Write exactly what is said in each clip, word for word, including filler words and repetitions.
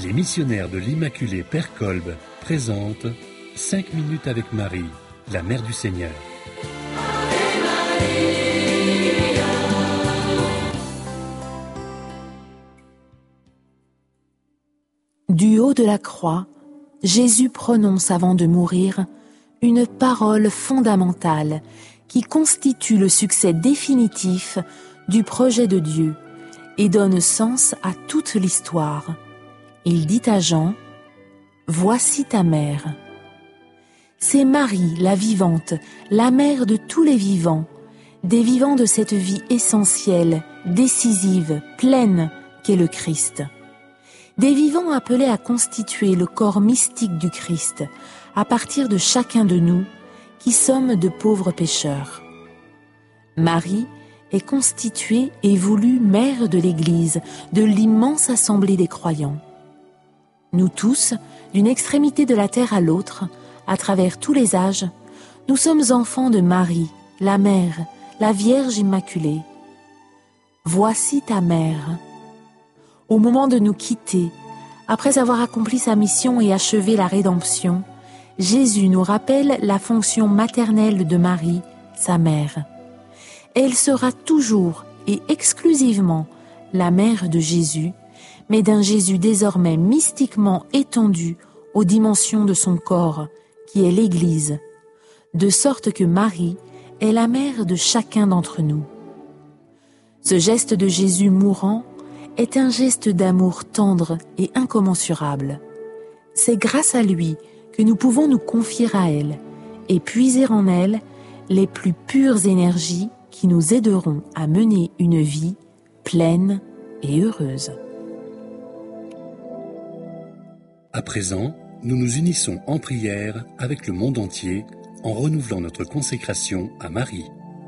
Les missionnaires de l'Immaculée Père Kolb présentent cinq minutes avec Marie, la Mère du Seigneur. Du haut de la croix, Jésus prononce avant de mourir une parole fondamentale qui constitue le succès définitif du projet de Dieu et donne sens à toute l'histoire. Il dit à Jean : « Voici ta mère ». C'est Marie, la vivante, la mère de tous les vivants, des vivants de cette vie essentielle, décisive, pleine qu'est le Christ. Des vivants appelés à constituer le corps mystique du Christ à partir de chacun de nous qui sommes de pauvres pécheurs. Marie est constituée et voulue mère de l'Église, de l'immense assemblée des croyants. Nous tous, d'une extrémité de la terre à l'autre, à travers tous les âges, nous sommes enfants de Marie, la Mère, la Vierge Immaculée. Voici ta mère. Au moment de nous quitter, après avoir accompli sa mission et achevé la rédemption, Jésus nous rappelle la fonction maternelle de Marie, sa mère. Elle sera toujours et exclusivement la mère de Jésus, mais d'un Jésus désormais mystiquement étendu aux dimensions de son corps, qui est l'Église, de sorte que Marie est la mère de chacun d'entre nous. Ce geste de Jésus mourant est un geste d'amour tendre et incommensurable. C'est grâce à lui que nous pouvons nous confier à elle et puiser en elle les plus pures énergies qui nous aideront à mener une vie pleine et heureuse. À présent, nous nous unissons en prière avec le monde entier en renouvelant notre consécration à Marie.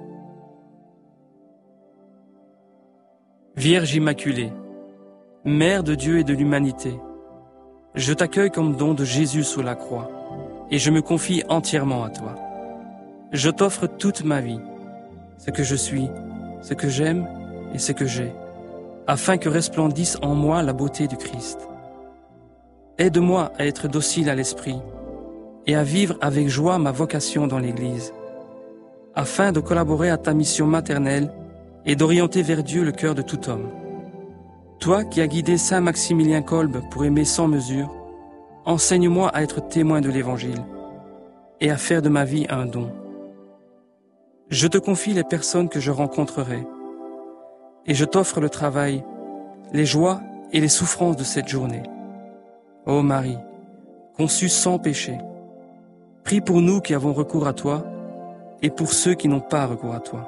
Vierge Immaculée, Mère de Dieu et de l'humanité, je t'accueille comme don de Jésus sous la croix et je me confie entièrement à toi. Je t'offre toute ma vie, ce que je suis, ce que j'aime et ce que j'ai, afin que resplendisse en moi la beauté du Christ. Aide-moi à être docile à l'esprit et à vivre avec joie ma vocation dans l'Église, afin de collaborer à ta mission maternelle et d'orienter vers Dieu le cœur de tout homme. Toi qui as guidé Saint Maximilien Kolb pour aimer sans mesure, enseigne-moi à être témoin de l'Évangile et à faire de ma vie un don. Je te confie les personnes que je rencontrerai et je t'offre le travail, les joies et les souffrances de cette journée. Ô Marie, conçue sans péché, prie pour nous qui avons recours à toi et pour ceux qui n'ont pas recours à toi.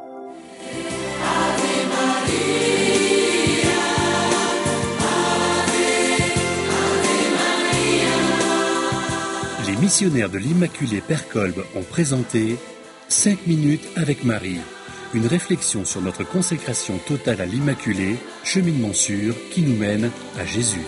Les missionnaires de l'Immaculée Père Kolb ont présenté cinq minutes avec Marie, une réflexion sur notre consécration totale à l'Immaculée, cheminement sûr qui nous mène à Jésus.